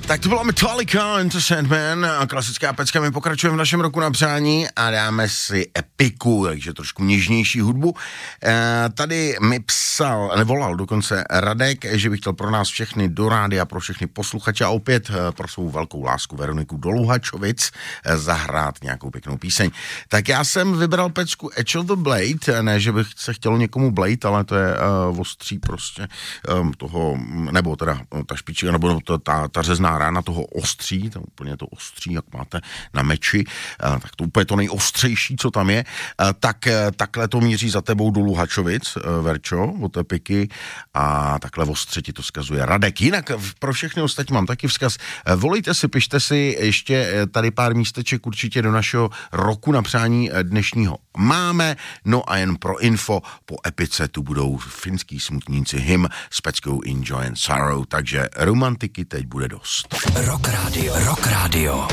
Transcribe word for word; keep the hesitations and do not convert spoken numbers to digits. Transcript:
Tak to byla Metallica, Enter Sandman, klasická pecka. My pokračujeme v našem roku na přání a dáme si epiku, takže trošku něžnější hudbu. E, tady mi psal, nevolal dokonce Radek, že by chtěl pro nás všechny do rádia, pro všechny posluchače a opět pro svou velkou lásku Veroniku do Luhačovic zahrát nějakou pěknou píseň. Tak já jsem vybral pecku Edge of the Blade, ne, že bych se chtělo někomu blade, ale to je uh, ostří prostě um, toho, nebo teda ta špička, nebo to, ta, ta řezná rána toho ostří, to úplně to ostří, jak máte na meči, tak to úplně to nejostřejší, co tam je, tak takhle to míří za tebou do Luhačovic, Verčo, od Epiky, a takhle ostře ti to vzkazuje Radek. Jinak pro všechny ostatní mám taky vzkaz. Volejte si, pište si ještě tady pár místeček určitě do našeho roku na přání dnešního máme, no a jen pro info, po Epice tu budou finský smutníci Him s peckou Enjoy and Sorrow, takže romantiky teď bude dost. Rock Radio, Rock Radio.